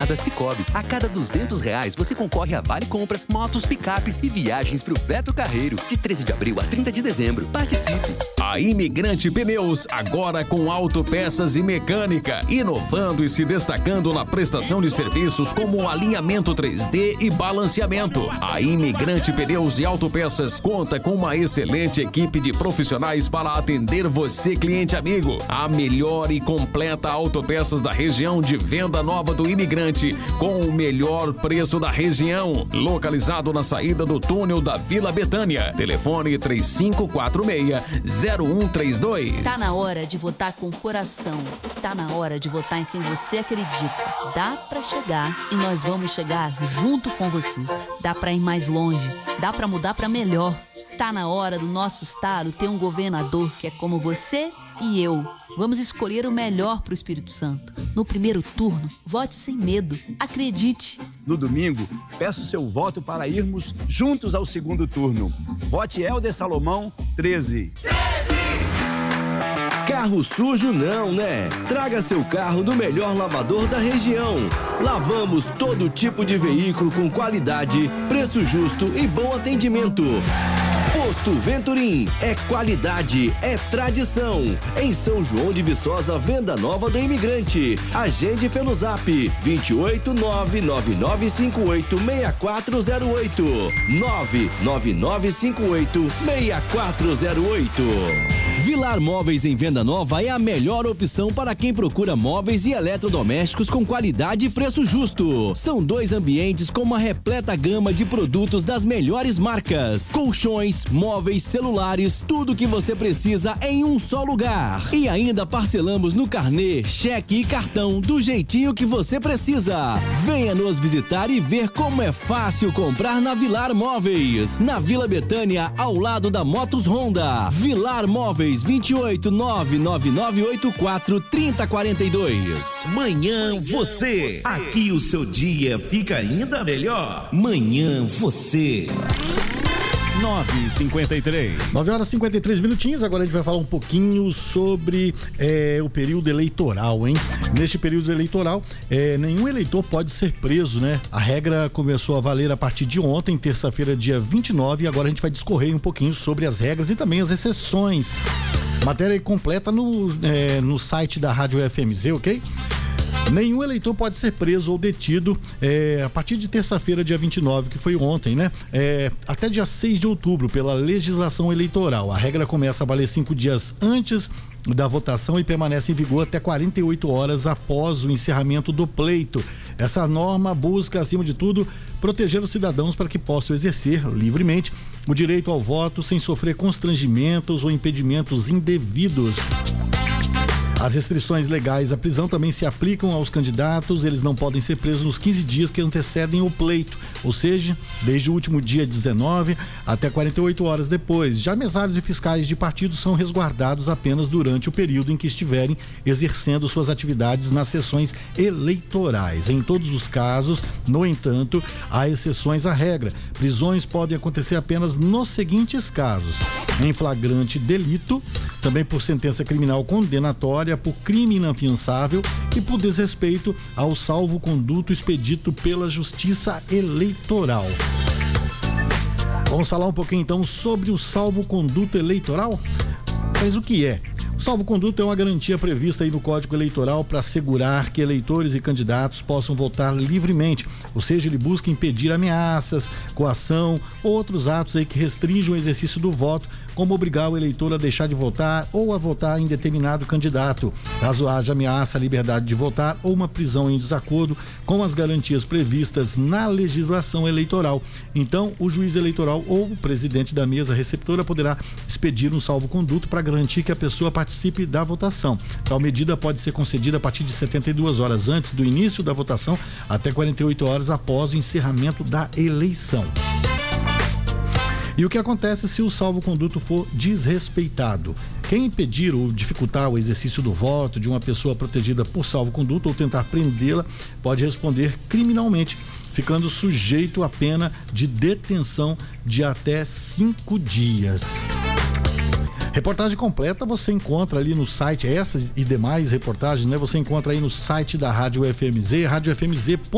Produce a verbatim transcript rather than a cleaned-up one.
da Cicobi. A cada duzentos reais você concorre a vale compras, motos, picapes e viagens pro Beto Carreiro. De treze de abril a trinta de dezembro. Participe! A Imigrante Pneus, agora com autopeças e mecânica, inovando e se destacando na prestação de serviços como alinhamento três D e balanceamento. A Imigrante Pneus e Autopeças conta com uma excelente equipe de profissionais para atender você, cliente amigo. A melhor e completa autopeças da região de Venda Nova do Imigrante, com o melhor preço da região. Localizado na saída do túnel da Vila Betânia. Telefone três cinco quatro seis, zero um três dois. Tá na hora de votar com o coração. Tá na hora de votar em quem você acredita. Dá pra chegar e nós vamos chegar junto com você. Dá pra ir mais longe. Dá pra mudar pra melhor. Tá na hora do nosso estado ter um governador que é como você e eu. Vamos escolher o melhor pro Espírito Santo. No primeiro turno, vote sem medo. Acredite. No domingo, peço seu voto para irmos juntos ao segundo turno. Vote Helder Salomão, treze. Carro sujo não, né? Traga seu carro no melhor lavador da região. Lavamos todo tipo de veículo com qualidade, preço justo e bom atendimento. Posto Venturim, é qualidade, é tradição. Em São João de Viçosa, Venda Nova do Imigrante. Agende pelo zap vinte e oito, nove nove nove cinco oito, seis quatro zero oito. nove nove nove cinco oito, seis quatro zero oito. Vilar Móveis em Venda Nova é a melhor opção para quem procura móveis e eletrodomésticos com qualidade e preço justo. São dois ambientes com uma repleta gama de produtos das melhores marcas. Colchões, móveis, celulares, tudo que você precisa em um só lugar. E ainda parcelamos no carnê, cheque e cartão do jeitinho que você precisa. Venha nos visitar e ver como é fácil comprar na Vilar Móveis. Na Vila Betânia, ao lado da Motos Honda. Vilar Móveis, vinte e oito, nove nove nove oito quatro, três zero quatro dois. Manhã você. Aqui o seu dia fica ainda melhor. Manhã você. nove e cinquenta e três. nove horas e cinquenta e três minutinhos. Agora a gente vai falar um pouquinho sobre é, o período eleitoral, hein? Neste período eleitoral, é, nenhum eleitor pode ser preso, né? A regra começou a valer a partir de ontem, terça-feira, dia vinte e nove, e agora a gente vai discorrer um pouquinho sobre as regras e também as exceções. Matéria completa no, é, no site da Rádio F M Z, ok? Nenhum eleitor pode ser preso ou detido é, a partir de terça-feira, dia vinte e nove, que foi ontem, né? É, até dia seis de outubro, pela legislação eleitoral. A regra começa a valer cinco dias antes da votação e permanece em vigor até quarenta e oito horas após o encerramento do pleito. Essa norma busca, acima de tudo, proteger os cidadãos para que possam exercer livremente o direito ao voto sem sofrer constrangimentos ou impedimentos indevidos. As restrições legais à prisão também se aplicam aos candidatos. Eles não podem ser presos nos quinze dias que antecedem o pleito, ou seja, desde o último dia dezenove até quarenta e oito horas depois. Já mesários e fiscais de partidos são resguardados apenas durante o período em que estiverem exercendo suas atividades nas sessões eleitorais. Em todos os casos, no entanto, há exceções à regra. Prisões podem acontecer apenas nos seguintes casos: em flagrante delito, também por sentença criminal condenatória, por crime inafiançável e por desrespeito ao salvo-conduto expedito pela Justiça Eleitoral. Vamos falar um pouquinho então sobre o salvo-conduto eleitoral? Mas o que é? O salvo-conduto é uma garantia prevista aí no Código Eleitoral para assegurar que eleitores e candidatos possam votar livremente, ou seja, ele busca impedir ameaças, coação ou outros atos aí que restringam o exercício do voto, como obrigar o eleitor a deixar de votar ou a votar em determinado candidato, caso haja ameaça à liberdade de votar ou uma prisão em desacordo com as garantias previstas na legislação eleitoral. Então, o juiz eleitoral ou o presidente da mesa receptora poderá expedir um salvo-conduto para garantir que a pessoa participe da votação. Tal medida pode ser concedida a partir de setenta e duas horas antes do início da votação até quarenta e oito horas após o encerramento da eleição. E o que acontece se o salvo-conduto for desrespeitado? Quem impedir ou dificultar o exercício do voto de uma pessoa protegida por salvo-conduto ou tentar prendê-la pode responder criminalmente, ficando sujeito à pena de detenção de até cinco dias. Reportagem completa você encontra ali no site, essas e demais reportagens, né? Você encontra aí no site da Rádio F M Z, rádio F M Z ponto com.